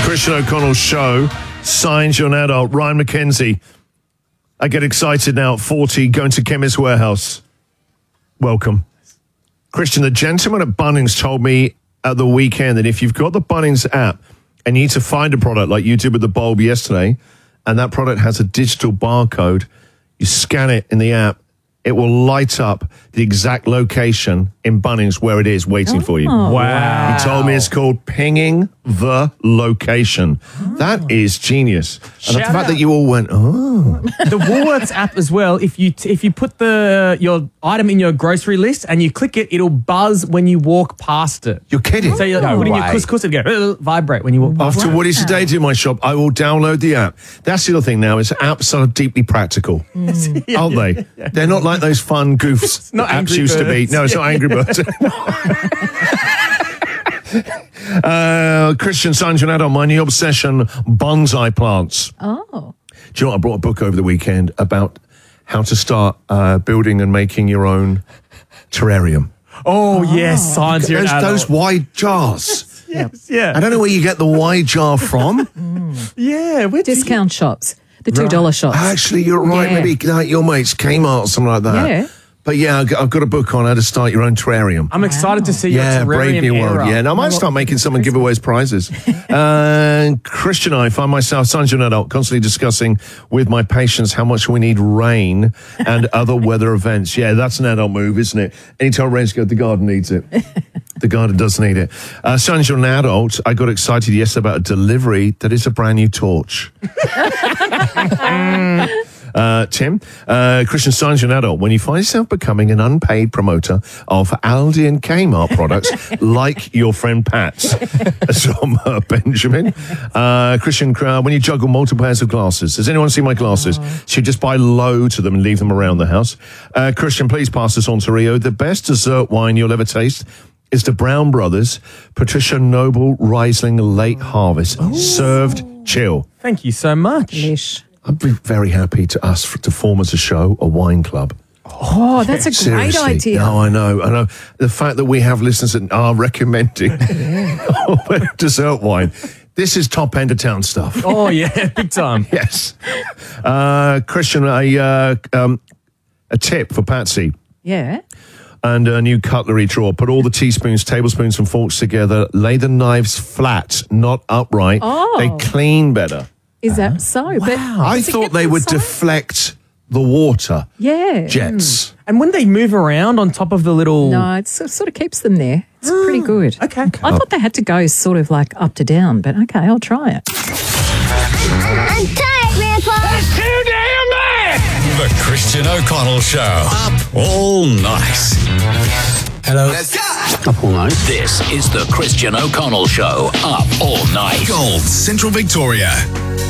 Christian O'Connell Show. Signs you're an adult. Ryan McKenzie. I get excited now at 40, going to Chemist Warehouse. Welcome. Christian, the gentleman at Bunnings told me at the weekend that if you've got the Bunnings app and you need to find a product like you did with the bulb yesterday, and that product has a digital barcode, you scan it in the app, it will light up the exact location in Bunnings where it is waiting for you. Wow. He told me it's called pinging the location. That is genius. And the fact that you all went, The Woolworths app as well, if you put your item in your grocery list and you click it, it'll buzz when you walk past it. You're kidding. So you're putting your couscous, it'll go vibrate when you walk past it. After Woody's today to my shop, I will download the app. That's the other thing now, is apps are deeply practical, aren't they? They're not like those fun goofs not apps Angry used to be. Birds. No, it's not Angry Birds. Christian Sanjonado, my new obsession, bonsai plants. Oh. Do you know what? I brought a book over the weekend about how to start building and making your own terrarium. Oh, yes, science here. Those wide jars. Yes, yeah. I don't know where you get the wide jar from. Yeah, where Discount shops. The $2 shops. Actually, you're right. Yeah. Maybe like your mates, Kmart or something like that. Yeah. But yeah, I've got a book on how to start your own terrarium. I'm excited to see your Yeah, Brave terrarium New era. World. Yeah, now I might start making some and give away as prizes. Christian and I find myself, such an adult, constantly discussing with my patients how much we need rain and other weather events. Yeah, that's an adult move, isn't it? Anytime it rains, go, the garden needs it. The garden does need it. Son, you're an adult. I got excited yesterday about a delivery that is a brand new torch. Tim, Christian Science, you're an adult. When you find yourself becoming an unpaid promoter of Aldi and Kmart products, like your friend Pat's, from Benjamin. Christian, when you juggle multiple pairs of glasses. Does anyone see my glasses? So you just buy loads of them and leave them around the house. Christian, please pass this on to Rio. The best dessert wine you'll ever taste is the Brown Brothers Patricia Noble Riesling Late Harvest. Served chill. Thank you so much. Delish. I'd be very happy to form as a show, a wine club. Oh, that's a great Seriously. idea. No, I know. The fact that we have listeners that are recommending dessert wine. This is top end of town stuff. Oh, yeah, big time. Yes. Christian, a tip for Patsy. Yeah. And a new cutlery drawer. Put all the teaspoons, tablespoons and forks together. Lay the knives flat, not upright. Oh. They clean better. Is that so? But I thought they would deflect the water jets. And when they move around on top of the little... No, it sort of keeps them there. It's pretty good. Okay. I thought they had to go sort of like up to down, but okay, I'll try it. I'm tired, Grandpa. That's too damn bad. The Christian O'Connell Show. Up all night. Hello. Let's go. Up all night. This is the Christian O'Connell Show. Up all night. Gold, Central Victoria.